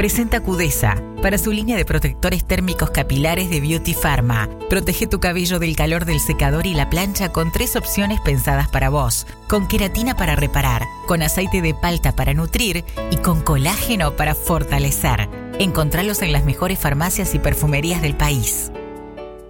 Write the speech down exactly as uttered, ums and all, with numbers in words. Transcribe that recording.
Presenta Cudesa para su línea de protectores térmicos capilares de Beauty Pharma. Protege tu cabello del calor del secador y la plancha con tres opciones pensadas para vos. Con queratina para reparar, con aceite de palta para nutrir y con colágeno para fortalecer. Encontralos en las mejores farmacias y perfumerías del país.